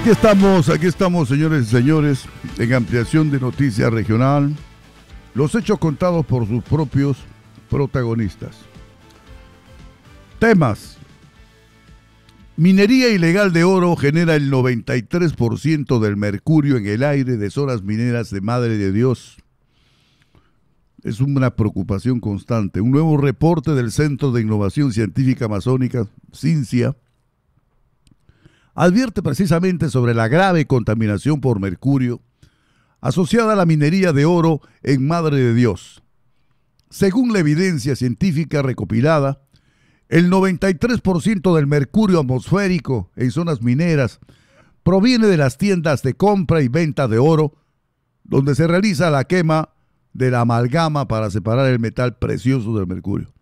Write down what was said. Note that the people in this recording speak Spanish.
Aquí estamos, señores y señores, en ampliación de Noticias Regional. Los hechos contados por sus propios protagonistas. Temas. Minería ilegal de oro genera el 93% del mercurio en el aire de zonas mineras de Madre de Dios. Es una preocupación constante. Un nuevo reporte del Centro de Innovación Científica Amazónica, CINCIA, advierte precisamente sobre la grave contaminación por mercurio asociada a la minería de oro en Madre de Dios. Según la evidencia científica recopilada, el 93% del mercurio atmosférico en zonas mineras proviene de las tiendas de compra y venta de oro, donde se realiza la quema de la amalgama para separar el metal precioso del mercurio.